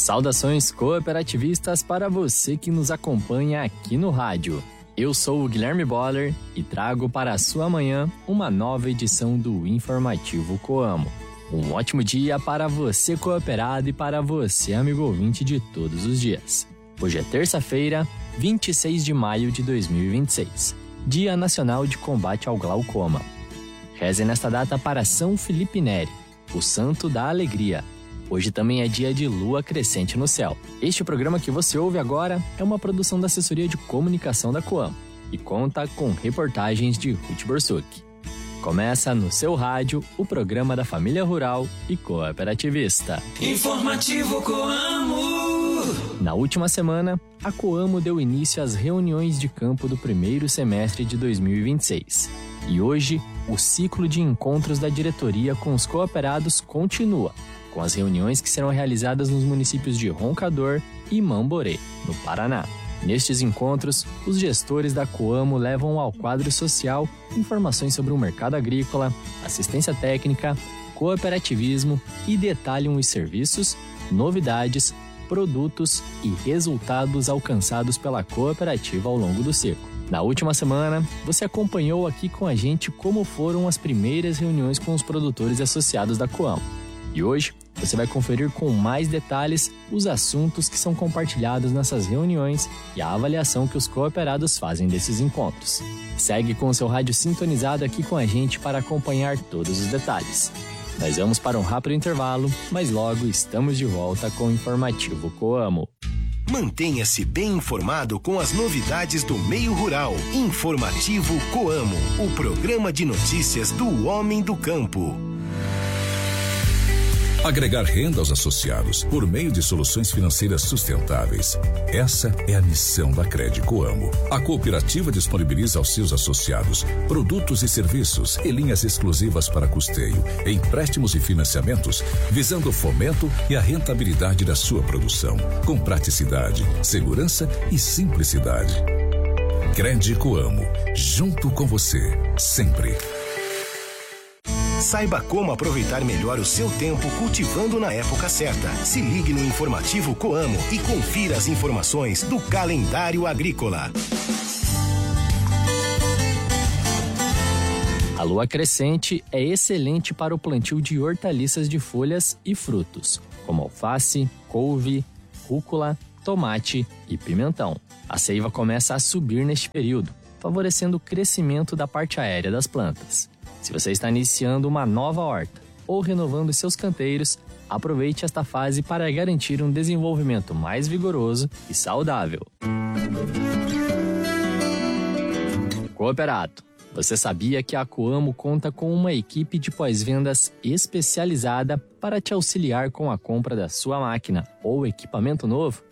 Saudações cooperativistas para você que nos acompanha aqui no rádio. Eu sou o Guilherme Boller e trago para a sua manhã uma nova edição do Informativo Coamo. Um ótimo dia para você cooperado e para você amigo ouvinte de todos os dias. Hoje é terça-feira, 26 de maio de 2026, Dia Nacional de Combate ao Glaucoma. Reze nesta data para São Felipe Neri, o santo da alegria. Hoje também é dia de lua crescente no céu. Este programa que você ouve agora é uma produção da Assessoria de Comunicação da Coamo e conta com reportagens de Ruth Borsuk. Começa no seu rádio o programa da família rural e cooperativista. Informativo Coamo! Na última semana, a Coamo deu início às reuniões de campo do primeiro semestre de 2026. E hoje, o ciclo de encontros da diretoria com os cooperados continua, com as reuniões que serão realizadas nos municípios de Roncador e Mamborê, no Paraná. Nestes encontros, os gestores da Coamo levam ao quadro social informações sobre o mercado agrícola, assistência técnica, cooperativismo e detalham os serviços, novidades, produtos e resultados alcançados pela cooperativa ao longo do ciclo. Na última semana, você acompanhou aqui com a gente como foram as primeiras reuniões com os produtores associados da Coamo. E hoje, você vai conferir com mais detalhes os assuntos que são compartilhados nessas reuniões e a avaliação que os cooperados fazem desses encontros. Segue com o seu rádio sintonizado aqui com a gente para acompanhar todos os detalhes. Nós vamos para um rápido intervalo, mas logo estamos de volta com o Informativo Coamo. Mantenha-se bem informado com as novidades do meio rural. Informativo Coamo, o programa de notícias do homem do campo. Agregar renda aos associados por meio de soluções financeiras sustentáveis. Essa é a missão da Crédito Coamo. A cooperativa disponibiliza aos seus associados produtos e serviços e linhas exclusivas para custeio, empréstimos e financiamentos, visando o fomento e a rentabilidade da sua produção, com praticidade, segurança e simplicidade. Crédito Coamo, junto com você, sempre. Saiba como aproveitar melhor o seu tempo cultivando na época certa. Se ligue no Informativo Coamo e confira as informações do calendário agrícola. A lua crescente é excelente para o plantio de hortaliças de folhas e frutos, como alface, couve, rúcula, tomate e pimentão. A seiva começa a subir neste período, favorecendo o crescimento da parte aérea das plantas. Se você está iniciando uma nova horta ou renovando seus canteiros, aproveite esta fase para garantir um desenvolvimento mais vigoroso e saudável. Cooperado, você sabia que a Coamo conta com uma equipe de pós-vendas especializada para te auxiliar com a compra da sua máquina ou equipamento novo?